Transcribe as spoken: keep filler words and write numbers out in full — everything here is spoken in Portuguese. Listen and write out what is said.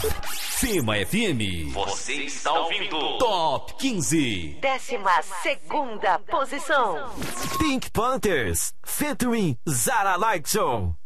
Fema F M. Você está ouvindo Top quinze. Décima segunda posição. Pink Panthers, featuring Zara Larkson.